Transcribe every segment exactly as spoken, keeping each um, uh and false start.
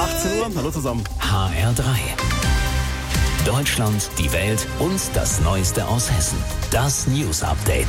achtzehn Uhr. Hallo zusammen. H R drei. Deutschland, die Welt und das Neueste aus Hessen. Das News Update.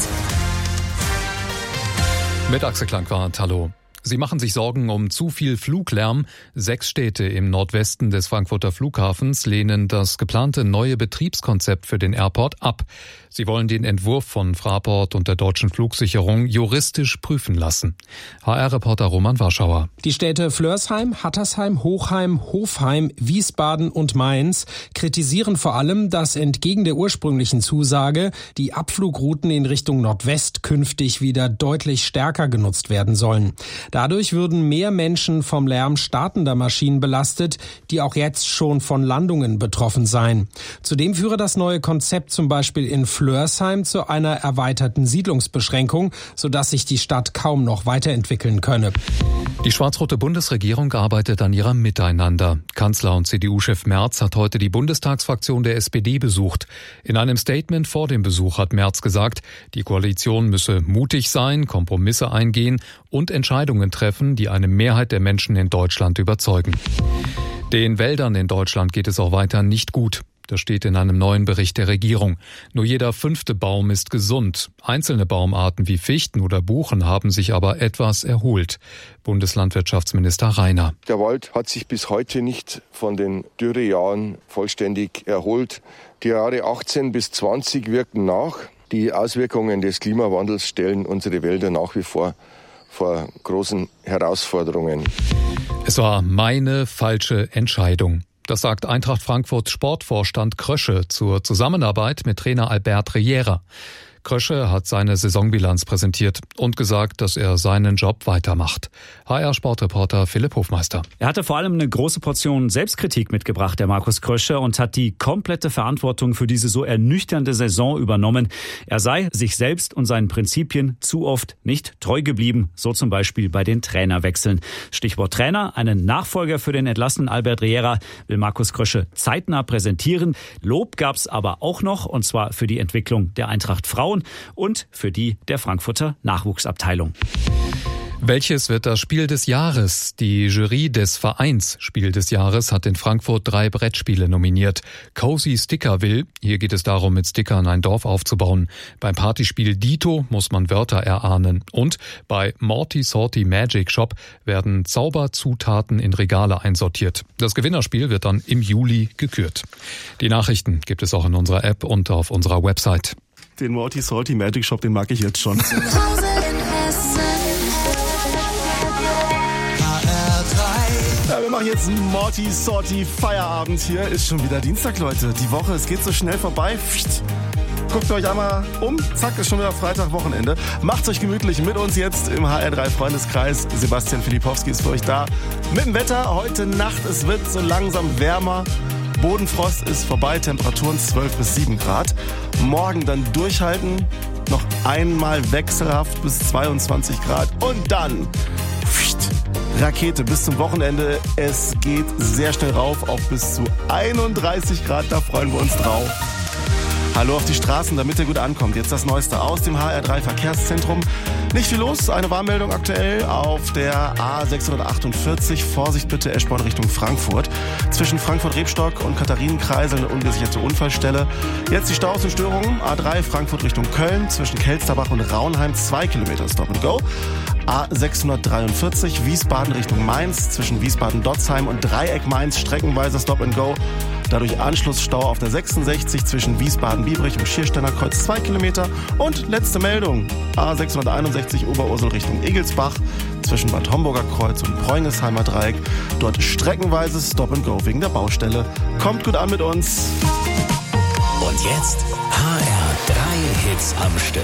Mit Axel Klangwart, hallo. Sie machen sich Sorgen um zu viel Fluglärm. Sechs Städte im Nordwesten des Frankfurter Flughafens lehnen das geplante neue Betriebskonzept für den Airport ab. Sie wollen den Entwurf von Fraport und der Deutschen Flugsicherung juristisch prüfen lassen. H R-Reporter Roman Warschauer. Die Städte Flörsheim, Hattersheim, Hochheim, Hofheim, Wiesbaden und Mainz kritisieren vor allem, dass entgegen der ursprünglichen Zusage die Abflugrouten in Richtung Nordwest künftig wieder deutlich stärker genutzt werden sollen. Dadurch würden mehr Menschen vom Lärm startender Maschinen belastet, die auch jetzt schon von Landungen betroffen seien. Zudem führe das neue Konzept zum Beispiel in Flörsheim zu einer erweiterten Siedlungsbeschränkung, sodass sich die Stadt kaum noch weiterentwickeln könne. Die schwarz-rote Bundesregierung arbeitet an ihrem Miteinander. Kanzler und C D U-Chef Merz hat heute die Bundestagsfraktion der S P D besucht. In einem Statement vor dem Besuch hat Merz gesagt, die Koalition müsse mutig sein, Kompromisse eingehen und Entscheidungen treffen, die eine Mehrheit der Menschen in Deutschland überzeugen. Den Wäldern in Deutschland geht es auch weiter nicht gut. Das steht in einem neuen Bericht der Regierung. Nur jeder fünfte Baum ist gesund. Einzelne Baumarten wie Fichten oder Buchen haben sich aber etwas erholt. Bundeslandwirtschaftsminister Rainer. Der Wald hat sich bis heute nicht von den Dürrejahren vollständig erholt. Die Jahre achtzehn bis zwanzig wirken nach. Die Auswirkungen des Klimawandels stellen unsere Wälder nach wie vor vor großen Herausforderungen. Es war meine falsche Entscheidung. Das sagt Eintracht Frankfurt Sportvorstand Krösche zur Zusammenarbeit mit Trainer Albert Riera. Krösche hat seine Saisonbilanz präsentiert und gesagt, dass er seinen Job weitermacht. H R-Sportreporter Philipp Hofmeister. Er hatte vor allem eine große Portion Selbstkritik mitgebracht, der Markus Krösche, und hat die komplette Verantwortung für diese so ernüchternde Saison übernommen. Er sei sich selbst und seinen Prinzipien zu oft nicht treu geblieben, so zum Beispiel bei den Trainerwechseln. Stichwort Trainer, einen Nachfolger für den entlassenen Albert Riera will Markus Krösche zeitnah präsentieren. Lob gab's aber auch noch, und zwar für die Entwicklung der Eintracht Frauen und für die der Frankfurter Nachwuchsabteilung. Welches wird das Spiel des Jahres? Die Jury des Vereins Spiel des Jahres hat in Frankfurt drei Brettspiele nominiert. Cozy Stickerville, hier geht es darum, mit Stickern ein Dorf aufzubauen. Beim Partyspiel Dito muss man Wörter erahnen. Und bei Morty Sorty Magic Shop werden Zauberzutaten in Regale einsortiert. Das Gewinnerspiel wird dann im Juli gekürt. Die Nachrichten gibt es auch in unserer App und auf unserer Website. Den Morty Salty Magic Shop, den mag ich jetzt schon. Ja, wir machen jetzt einen Morty Salty Feierabend hier. Ist schon wieder Dienstag, Leute. Die Woche, es geht so schnell vorbei. Psst. Guckt euch einmal um. Zack, ist schon wieder Freitag, Wochenende. Macht's euch gemütlich mit uns jetzt im H R drei Freundeskreis. Sebastian Filipowski ist für euch da. Mit dem Wetter heute Nacht, es wird so langsam wärmer. Bodenfrost ist vorbei, Temperaturen zwölf bis sieben Grad. Morgen dann durchhalten, noch einmal wechselhaft bis zweiundzwanzig Grad. Und dann pft, Rakete bis zum Wochenende. Es geht sehr schnell rauf auf bis zu einunddreißig Grad, da freuen wir uns drauf. Hallo auf die Straßen, damit ihr gut ankommt. Jetzt das Neueste aus dem H R drei Verkehrszentrum. Nicht viel los, eine Warnmeldung aktuell auf der A sechshundertachtundvierzig. Vorsicht bitte, Eschborn Richtung Frankfurt. Zwischen Frankfurt-Rebstock und Katharinenkreisel eine ungesicherte Unfallstelle. Jetzt die Staus und Störungen. A drei Frankfurt Richtung Köln. Zwischen Kelsterbach und Raunheim zwei Kilometer Stop and Go. A sechshundertdreiundvierzig Wiesbaden Richtung Mainz. Zwischen Wiesbaden-Dotzheim und Dreieck Mainz streckenweise Stop and Go. Dadurch Anschlussstau auf der sechsundsechzig zwischen Wiesbaden-Biebrich und Schiersteiner Kreuz zwei Kilometer. Und letzte Meldung, A sechshunderteinundsechzig Oberursel Richtung Egelsbach zwischen Bad Homburger Kreuz und Bräunisheimer Dreieck. Dort streckenweise Stop and Go wegen der Baustelle. Kommt gut an mit uns. Und jetzt H R drei Hits am Stück.